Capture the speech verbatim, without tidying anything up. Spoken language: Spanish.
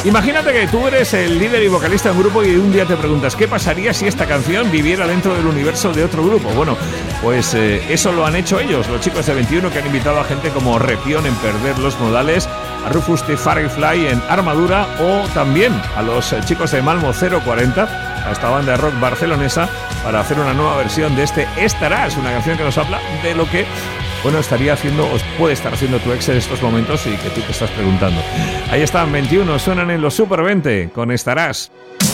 Imagínate que tú eres el líder y vocalista de un grupo y un día te preguntas ¿qué pasaría si esta canción viviera dentro del universo de otro grupo? Bueno, pues eh, eso lo han hecho ellos, los chicos de veintiuno, que han invitado a gente como Repión en Perder los Modales, a Rufus T. Firefly en Armadura o también a los chicos de Malmo cero cuarenta, a esta banda de rock barcelonesa, para hacer una nueva versión de este Estarás, una canción que nos habla de lo que, bueno, estaría haciendo, o puede estar haciendo tu ex en estos momentos y que tú te estás preguntando. Ahí están, veintiuno, suenan en los Super veinte con Estarás.